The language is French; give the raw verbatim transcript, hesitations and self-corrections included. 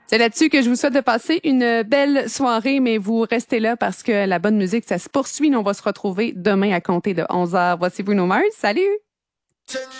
C'est là-dessus que je vous souhaite de passer une belle soirée, mais vous restez là parce que la bonne musique, ça se poursuit. On va se retrouver demain à compter de onze heures. Voici Bruno Mars. Salut!